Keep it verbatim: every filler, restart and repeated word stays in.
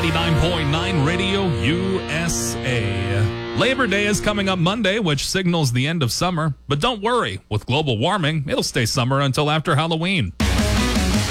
ninety-nine point nine Radio U S A. Labor Day is coming up Monday, which signals the end of summer. But don't worry, with global warming, it'll stay summer until after Halloween.